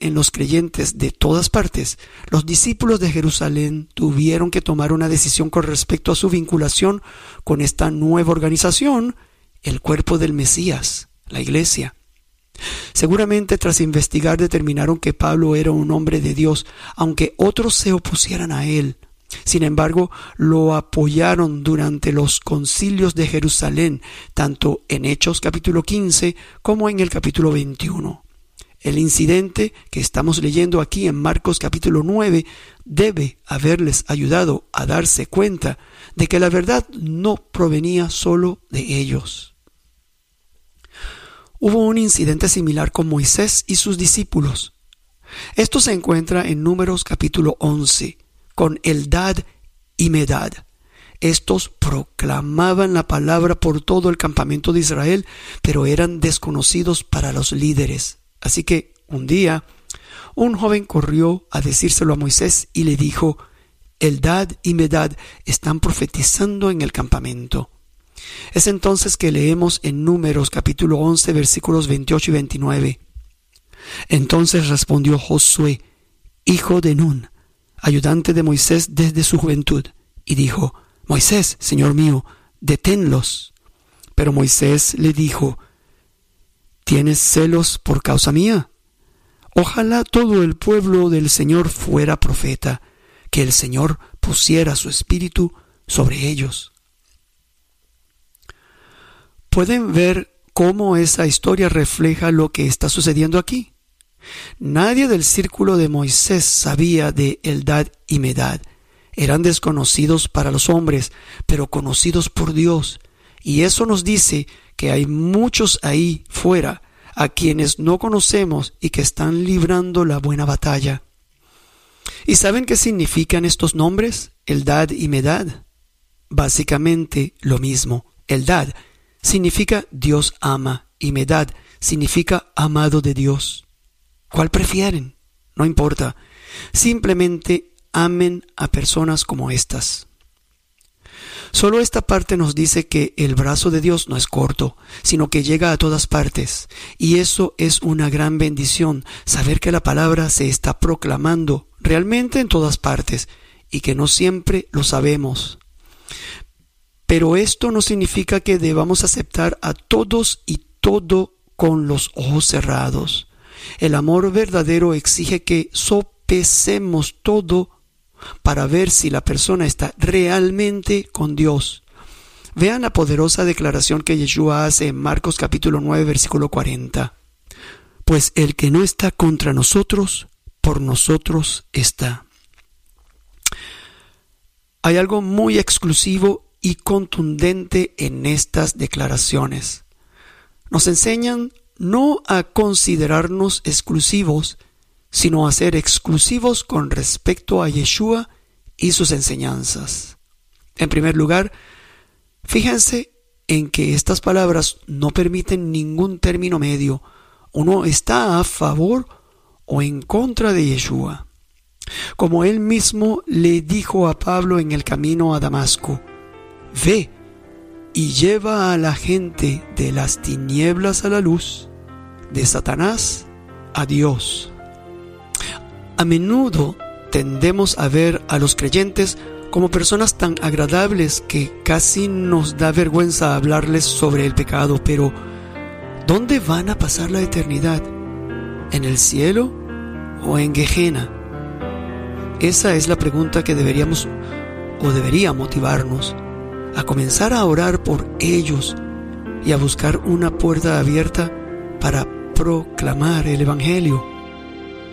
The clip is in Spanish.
en los creyentes de todas partes, los discípulos de Jerusalén tuvieron que tomar una decisión con respecto a su vinculación con esta nueva organización, el cuerpo del Mesías, la Iglesia. Seguramente tras investigar determinaron que Pablo era un hombre de Dios, aunque otros se opusieran a él. Sin embargo, lo apoyaron durante los concilios de Jerusalén, tanto en Hechos capítulo 15 como en el capítulo 21. El incidente que estamos leyendo aquí en Marcos capítulo 9 debe haberles ayudado a darse cuenta de que la verdad no provenía solo de ellos. Hubo un incidente similar con Moisés y sus discípulos. Esto se encuentra en Números capítulo 11. Con Eldad y Medad. Estos proclamaban la palabra por todo el campamento de Israel, pero eran desconocidos para los líderes. Así que un día, un joven corrió a decírselo a Moisés y le dijo: Eldad y Medad están profetizando en el campamento. Es entonces que leemos en Números capítulo 11 versículos 28 y 29. Entonces respondió Josué, hijo de Nun, ayudante de Moisés desde su juventud, y dijo: Moisés, señor mío, deténlos. Pero Moisés le dijo: ¿tienes celos por causa mía? Ojalá todo el pueblo del Señor fuera profeta, que el Señor pusiera su espíritu sobre ellos. ¿Pueden ver cómo esa historia refleja lo que está sucediendo aquí? Nadie del círculo de Moisés sabía de Eldad y Medad. Eran desconocidos para los hombres, pero conocidos por Dios. Y eso nos dice que hay muchos ahí fuera a quienes no conocemos y que están librando la buena batalla. ¿Y saben qué significan estos nombres, Eldad y Medad? Básicamente lo mismo. Eldad significa Dios ama y Medad significa amado de Dios. ¿Cuál prefieren? No importa. Simplemente amen a personas como estas. Solo esta parte nos dice que el brazo de Dios no es corto, sino que llega a todas partes. Y eso es una gran bendición, saber que la palabra se está proclamando realmente en todas partes y que no siempre lo sabemos. Pero esto no significa que debamos aceptar a todos y todo con los ojos cerrados. El amor verdadero exige que sopesemos todo para ver si la persona está realmente con Dios. Vean la poderosa declaración que Yeshua hace en Marcos capítulo 9 versículo 40. Pues el que no está contra nosotros, por nosotros está. Hay algo muy exclusivo y contundente en estas declaraciones. Nos enseñan no a considerarnos exclusivos, sino a ser exclusivos con respecto a Yeshua y sus enseñanzas. En primer lugar, fíjense en que estas palabras no permiten ningún término medio. Uno está a favor o en contra de Yeshua. Como él mismo le dijo a Pablo en el camino a Damasco: ve y lleva a la gente de las tinieblas a la luz, de Satanás a Dios. A menudo tendemos a ver a los creyentes como personas tan agradables que casi nos da vergüenza hablarles sobre el pecado, pero ¿dónde van a pasar la eternidad? ¿En el cielo o en Gehenna? Esa es la pregunta que debería motivarnos a comenzar a orar por ellos y a buscar una puerta abierta para proclamar el Evangelio.